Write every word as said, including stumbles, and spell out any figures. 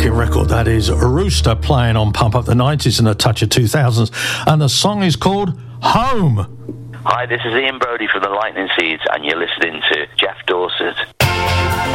cracking record. That is Rooster playing on Pump Up the nineties and a touch of two thousands. And the song is called Home. Hi, this is Ian Brody from the Lightning Seeds, and you're listening to Jeff Dorset.